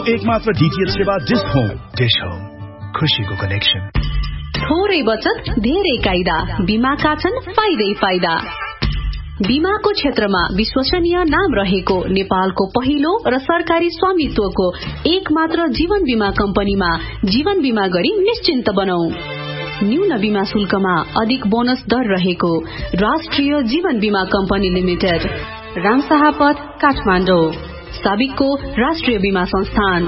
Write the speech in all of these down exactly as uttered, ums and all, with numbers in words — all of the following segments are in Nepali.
एकमात्र डीटीएच सेवा डिश होम। डिश होम, खुशीको कनेक्सन। थोरै बचत धेरै कायदा, बीमाका छन् फाइदै फाइदा। बीमाको क्षेत्रमा विश्वसनीय नाम रहेको नेपालको पहिलो र सरकारी स्वामित्वको एक मात्र जीवन बीमा कम्पनीमा जीवन बीमा गरी निश्चिन्त बनौं। न्यून बीमा शुल्कमा अधिक बोनस दर रहेको राष्ट्रिय जीवन बीमा कम्पनी लिमिटेड, रामशाह पथ, काठमाडौँ। साबिकको राष्ट्रिय बीमा संस्थान।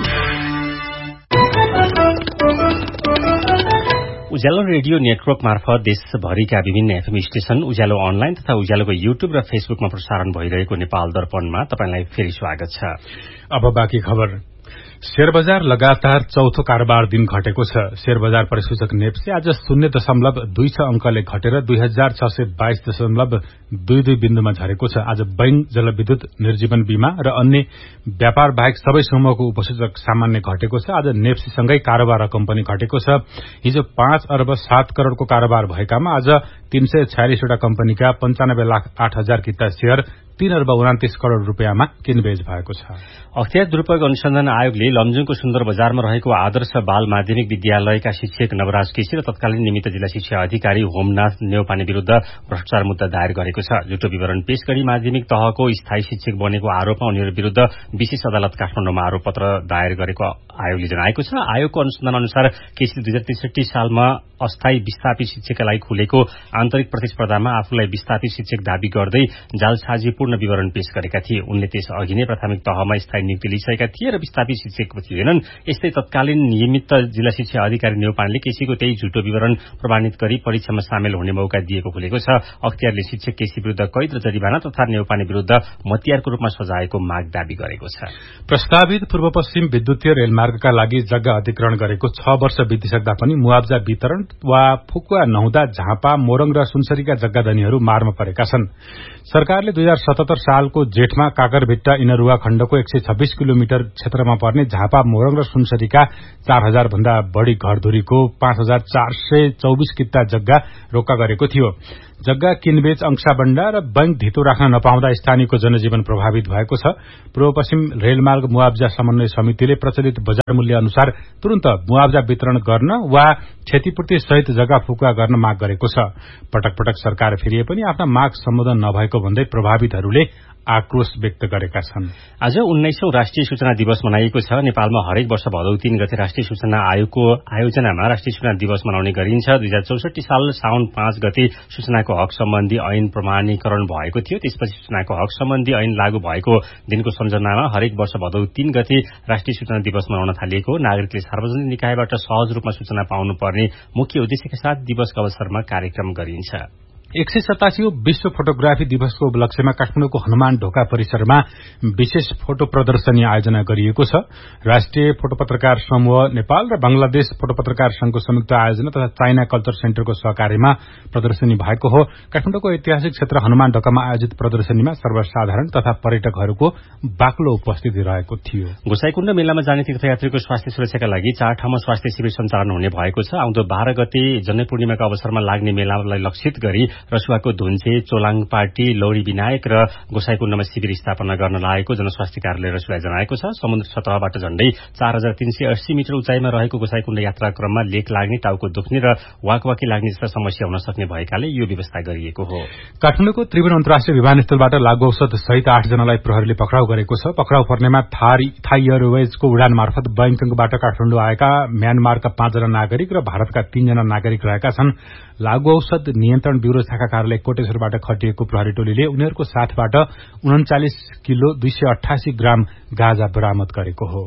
उज्यालो रेडियो नेटवर्क मार्फत देशभरिका विभिन्न एफएम स्टेशन, उज्यालो अनलाइन तथा उज्यालोको युट्युब र फेसबुकमा प्रसारण भइरहेको नेपाल दर्पणमा तपाईंलाई फेरि स्वागत छ। अब बाँकी खबर। शेयर बजार लगातार चौथो कारोबार दिन घटेको छ। शेयर बजार परिसूचक नेप्से आज शून्य दशमलव दुई छ अंकले घटेर दुई हजार छ सय बाइस दशमलव दुई दुई बिन्दुमा झरेको छ। आज बैंक, जलविद्युत, निर्जीवन बीमा र अन्य व्यापार बाहेक सबै समूहको उपसूचक सामान्य घटेको छ। आज नेप्सीसँगै कारोबार रकम पनि घटेको छ। हिजो पाँच अर्ब सात करोड़को कारोबार भएकामा आज तीन सय छयालिसवटा कम्पनीका पञ्चानब्बे लाख आठ हजार किता शेयर तीन अर्ब उनातिस करोड़ रूपियाँमा किनबेच भएको छ। अख्तियार दुरूपयोग अनुसन्धान आयोगले लमजुङको सुन्दर बजारमा रहेको आदर्श बाल माध्यमिक विद्यालयका शिक्षक नवराज केसी र तत्कालीन निमित्त जिल्ला शिक्षा अधिकारी होमनाथ नेउपाने विरूद्ध भ्रष्टाचार मुद्दा दायर गरेको छ। झुटो विवरण पेश गरी माध्यमिक तहको स्थायी शिक्षक बनेको आरोपमा उनीहरू विरूद्ध विशेष अदालत काठमाडौँमा आरोप पत्र दायर गरेको आयोगले जनाएको छ। आयोगको अनुसन्धान अनुसार केसीले दुई हजार त्रिसठी सालमा अस्थायी विस्थापित शिक्षकका लागि खुलेको आन्तरिक प्रतिस्पर्धामा आफूलाई विस्थापित शिक्षक दावी गर्दै जालसाजीपूर्ण विवरण पेश गरेका थिए। उनले त्यस अघि नै प्राथमिक तहमा स्थायी नियुक्ति लिइसकेका थिए र विस्थापित शिक्षक थिएनन्। यस्तै तत्कालीन नियमित जिल्ला शिक्षा अधिकारी नेउपानेले केसीको त्यही झुटो विवरण प्रमाणित गरी परीक्षामा सामेल हुने मौका दिएको खुलेको छ। अख्तियारले शिक्षक केसी विरूद्ध कैद र जरिवाना तथा नेउपाने विरूद्ध मतियारको रूपमा सजायको माग दावी गरेको छ। प्रस्तावित पूर्व पश्चिम विद्युतीय रेलमार्गका लागि जग्गा अधिग्रहण गरेको छ वर्ष बितिसक्दा पनि मुआवजा वितरण वा फुकुवा नहुँदा झापा, मोरङ र सुनसरीका जग्गा धनीहरू मारमा परेका छन्। सरकारले दुई हजार सतहत्तर सालको जेठमा काकरभिट्टा इनरुवा खण्डको एक सय छब्बीस किलोमिटर क्षेत्रमा पर्ने झापा, मोरङ र सुनसरीका चार हजार भन्दा बढ़ी घरधुरीको पाँच हजार चार सय चौबिस किता जग्गा रोक्का गरेको थियो। जग्गा किनबेच, अंशाबण्डा र बैंक धितो राख्न नपाउँदा स्थानीयको जनजीवन प्रभावित भएको छ। पूर्व पश्चिम रेलमार्ग मुआवजा समन्वय समितिले प्रचलित बजार मूल्य अनुसार तुरन्त मुआवजा वितरण गर्न वा क्षतिपूर्ति सहित जग्गा फुकुवा गर्न माग गरेको छ। पटक पटक सरकार फेरिए पनि आफ्ना माग सम्बोधन नभएको भन्दै प्रभावितहरूले आक्रोश व्यक्त गरेका छन्। आज उन्नाइसौं राष्ट्रिय सूचना दिवस मनाइएको छ। नेपालमा हरेक वर्ष भदौ तीन गते राष्ट्रिय सूचना आयोगको आयोजनामा राष्ट्रिय सूचना दिवस मनाउने गरिन्छ। दुई हजार चौसठी साल साउन पाँच गते सूचनाको हक सम्बन्धी ऐन प्रमाणीकरण भएको थियो। त्यसपछि सूचनाको हक सम्बन्धी ऐन लागू भएको दिनको सम्झनामा हरेक वर्ष भदौ तीन गते राष्ट्रिय सूचना दिवस मनाउन थालिएको। नागरिकले सार्वजनिक निकायबाट सहज रूपमा सूचना पाउनुपर्ने मुख्य उद्देश्यका साथ दिवसको अवसरमा कार्यक्रम गरिन्छ। एक सय सतासीौं विश्व फोटोग्राफी दिवसको उपलक्ष्यमा काठमाडौँको हनुमान ढोका परिसरमा विशेष फोटो प्रदर्शनी आयोजना गरिएको छ। राष्ट्रिय फोटो पत्रकार समूह नेपाल र बंगलादेश फोटो पत्रकार संघको संयुक्त आयोजना तथा चाइना कल्चर सेन्टरको सहकार्यमा प्रदर्शनी भएको हो। काठमाडौँको ऐतिहासिक क्षेत्र हनुमान ढोकामा आयोजित प्रदर्शनीमा सर्वसाधारण तथा पर्यटकहरूको बाक्लो उपस्थिति रहेको थियो। गोसाईकुण्ड मेलामा जाने तीर्थयात्रीको स्वास्थ्य सुरक्षाका लागि चार ठाउँमा स्वास्थ्य शिविर सञ्चालन हुने भएको छ। आउँदो बाह्र गते जन्य पूर्णिमाको अवसरमा लाग्ने मेलालाई लक्षित गरी रसुवाको धुन्चे, चोलाङपाटी, लौरी विनायक र गोसाईकुण्डमा शिविर स्थापना गर्न लागेको जनस्वास्थ्य कार्यालय रसुवाले जनाएको छ। समुद्र सतहबाट झण्डै चार हजार तीन सय अस्सी मिटर उचाइमा रहेको गोसाईकुण्ड यात्रा क्रममा लेक लाग्ने, टाउको दुख्ने र वाकवाकी लाग्ने जस्ता समस्या हुन सक्ने भएकाले यो व्यवस्था गरिएको हो। काठमाडौँको त्रिभुवन अन्तर्राष्ट्रिय विमानस्थलबाट लागू औषध सहित आठ जनालाई प्रहरीले पक्राउ गरेको छ। पक्राउ पर्नेमा थाई एयरवेजको उडान मार्फत बैंकबाट काठमाडौँ आएका म्यानमारका पाँचजना नागरिक र भारतका तीनजना नागरिक रहेका छन्। लागू औषध नियन्त्रण ब्यूरो शाखा कार्यालय कोटेश्वरबाट खटिएको प्रहरी टोलीले उनीहरूको साथबाट उन्चालिस किलो दुई सय अठासी ग्राम गाँजा बरामद गरेको हो।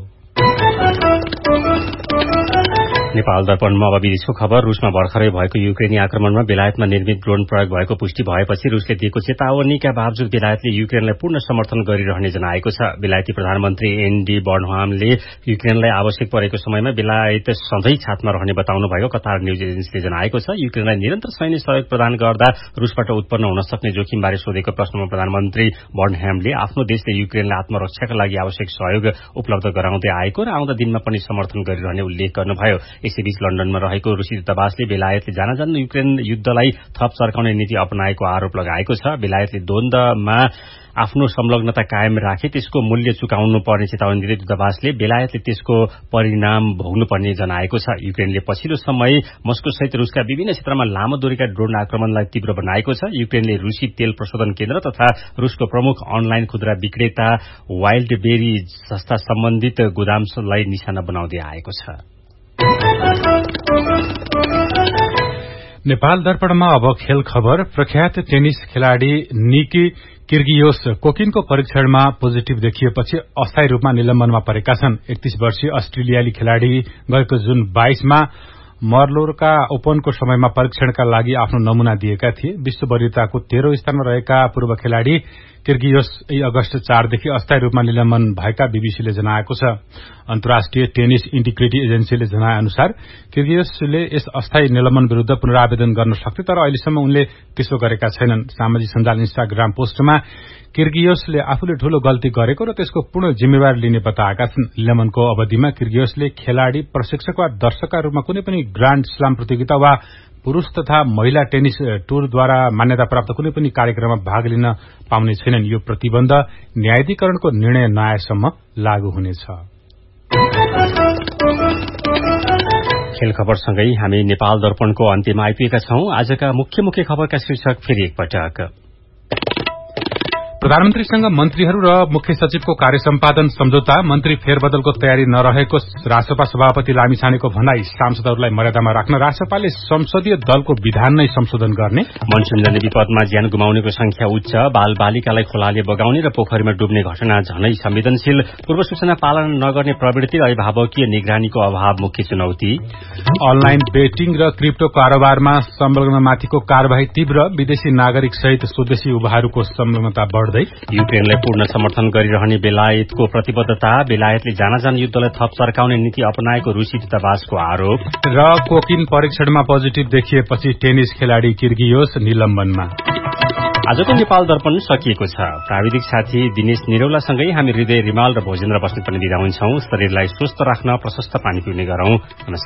नेपाल दर्पणमा अब विदेशको खबर। रूसमा भर्खरै भएको युक्रेनी आक्रमणमा बेलायतमा निर्मित ड्रोन प्रयोग भएको पुष्टि भएपछि रूसले दिएको चेतावनीका बावजुद बेलायतले युक्रेनलाई पूर्ण समर्थन गरिरहने जनाएको छ। बेलायती प्रधानमन्त्री एनडी बर्नहामले युक्रेनलाई आवश्यक परेको समयमा बेलायत सधैँ छातमा रहने बताउनु भएको कतार न्यूज एजेन्सीले जनाएको छ। युक्रेनलाई निरन्तर सैन्य सहयोग प्रदान गर्दा रूसबाट उत्पन्न हुन सक्ने जोखिमबारे सोधेको प्रश्नमा प्रधानमन्त्री बर्नहामले आफ्नो देशले युक्रेनलाई आत्मरक्षाका लागि आवश्यक सहयोग उपलब्ध गराउँदै आएको र आउँदा दिनमा पनि समर्थन गरिरहने उल्लेख गर्नुभयो। यसैबीच लन्डनमा रहेको रूसी दूतावासले बेलायतले जानाजान युक्रेन युद्धलाई थप चर्काउने नीति अपनाएको आरोप लगाएको छ। बेलायतले द्वन्द्वमा आफ्नो संलग्नता कायम राखे त्यसको मूल्य चुकाउनु पर्ने चेतावनी दिँदै दूतावासले बेलायतले त्यसको परिणाम भोग्नुपर्ने जनाएको छ। युक्रेनले पछिल्लो समय मस्को सहित रुसका विभिन्न क्षेत्रमा लामो दूरीका ड्रोन आक्रमणलाई तीव्र बनाएको छ। युक्रेनले रूसी तेल प्रशोधन केन्द्र तथा रूसको प्रमुख अनलाइन खुद्रा विक्रेता वाइल्ड बेरी जस्ता सम्बन्धित गोदामलाई निशाना बनाउँदै आएको छ। नेपाल दर्पणमा अब खेल खबर। प्रख्यात टेनिस खेलाड़ी निकी किर्गियोस कोकिनको परीक्षणमा पोजिटिभ देखिएपछि अस्थायी रूपमा निलम्बनमा परेका छन्। एकतीस वर्षीय अस्ट्रेलियाली खेलाड़ी गएको जुन बाइसमा मर्लोरका ओपनको समयमा परीक्षणका लागि आफ्नो नमूना दिएका थिए। विश्व वरियताको तेह्रौं स्थानमा रहेका पूर्व खेलाड़ी किर्गियोस यही अगस्त चारदेखि अस्थायी रूपमा निलम्बन भएका बीबीसीले जनाएको छ। अन्तर्राष्ट्रिय टेनिस इन्टिग्रिटी एजेन्सीले जनाए अनुसार किर्गियोसले यस अस्थायी निलम्बन विरूद्ध पुनरावेदन गर्न सक्थे, तर अहिलेसम्म उनले त्यसो गरेका छैनन्। सामाजिक सञ्जाल इन्स्टाग्राम पोस्टमा किर्गियोसले आफूले ठूलो गल्ती गरेको र त्यसको पूर्ण जिम्मेवारी लिने बताएका छन्। निलम्बनको अवधिमा किर्गियोसले खेलाड़ी, प्रशिक्षक वा दर्शकका रूपमा कुनै पनि ग्रान्ड स्लाम प्रतियोगिता वा पुरूष तथा महिला टेनिस टूरद्वारा मान्यता प्राप्त कुनै पनि कार्यक्रममा भाग लिन पाउने छैनन्। यो प्रतिबन्ध न्यायाधिकरणको निर्णय नआएसम्म लागू हुनेछ। खेल खबरसँगै हामी नेपाल दर्पणको अन्त्यमा आइपुगेका छौं। आजका मुख्य मुख्य खबरका शीर्षक फेरि एकपटक। प्रधानमन्त्रीसँग मन्त्रीहरू र मुख्य सचिवको कार्य सम्पादन सम्झौता, मन्त्री फेरबदलको तयारी नरहेको रासपा सभापति लामिछानेको भनाई, सांसदहरूलाई मर्यादामा राख्न रासपाले संसदीय दलको विधान नै संशोधन गर्ने, मनसूनजन्य विपदमा ज्यान गुमाउनेको संख्या उच्च, बाल बालिकालाई खोलाले बगाउने र पोखरीमा डुब्ने घटना झनै संवेदनशील, पूर्व सूचना पालन नगर्ने प्रवृत्ति र अभिभावकीय निगरानीको अभाव मुख्य चुनौती, अनलाइन बेटिङ र क्रिप्टो कारोबारमा संलग्नमाथिको कार्यवाही तीव्र, विदेशी नागरिक सहित स्वदेशी युवाहरूको संलग्नता बढ्दै, युक्रेनलाई पूर्ण समर्थन गरिरहने बेलायतको प्रतिबद्धता, बेलायतले जानाजान युद्धलाई थप चर्काउने नीति अपनाएको रूसी दूतावासको आरोप र कोकिन परीक्षणमा पोजिटिभ देखिएपछि टेनिस खेलाड़ी किर्गियोस निलम्बनमा। आजको नेपाल दर्पण सकिएको छ। प्राविधिक साथी दिनेश निरौलासँगै हामी हृदय रिमाल र भोजेन्द्र बस्नेत पनि बिदा हुन्छौं। शरीरलाई स्वस्थ राख्न प्रशस्त पानी पिउने गरौं। नमस्कार।